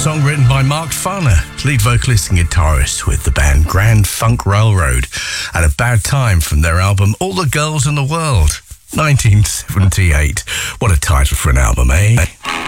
song written by Mark Farner, lead vocalist and guitarist with the band Grand Funk Railroad, and A Bad Time from their album All the Girls in the World, 1978. What a title for an album, eh?